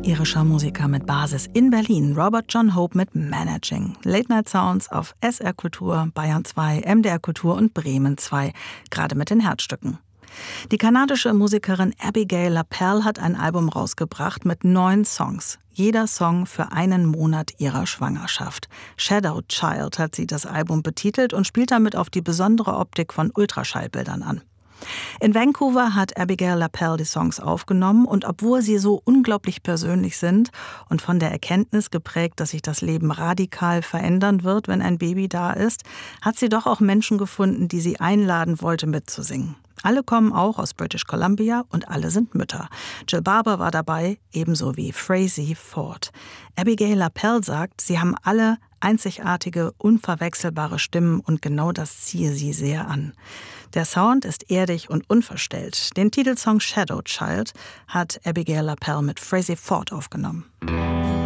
Irischer Musiker mit Basis in Berlin, Robert John Hope mit Managing. Late Night Sounds auf SR Kultur, Bayern 2, MDR Kultur und Bremen 2, gerade mit den Herzstücken. Die kanadische Musikerin Abigail LaPerle hat ein Album rausgebracht mit 9 Songs. Jeder Song für einen Monat ihrer Schwangerschaft. Shadow Child hat sie das Album betitelt und spielt damit auf die besondere Optik von Ultraschallbildern an. In Vancouver hat Abigail LaPerle die Songs aufgenommen und obwohl sie so unglaublich persönlich sind und von der Erkenntnis geprägt, dass sich das Leben radikal verändern wird, wenn ein Baby da ist, hat sie doch auch Menschen gefunden, die sie einladen wollte, mitzusingen. Alle kommen auch aus British Columbia und alle sind Mütter. Jill Barber war dabei, ebenso wie Frazey Ford. Abigail LaPerle sagt, sie haben alle einzigartige, unverwechselbare Stimmen und genau das ziehe sie sehr an. Der Sound ist erdig und unverstellt. Den Titelsong Shadow Child hat Abigail LaPerle mit Frazey Ford aufgenommen.